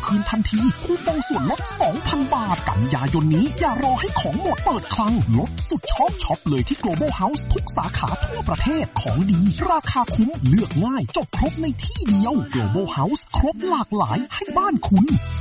ทีมทันทีคูปองส่วนลด 2,000 บาทกันยายนนี้อย่ารอให้ของหมดเปิดคลังลดสุดช็อปเลยที่ Global House ทุกสาขาทั่วประเทศของดีราคาคุ้มเลือกง่ายจบครบในที่เดียว Global House ครบหลากหลายให้บ้านคุณ